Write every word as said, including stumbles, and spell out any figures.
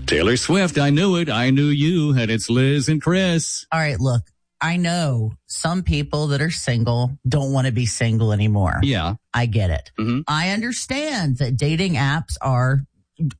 Taylor Swift, I knew it. I knew you. And it's Liz and Chris. All right, look, I know some people that are single don't want to be single anymore. Yeah. I get it. Mm-hmm. I understand that dating apps are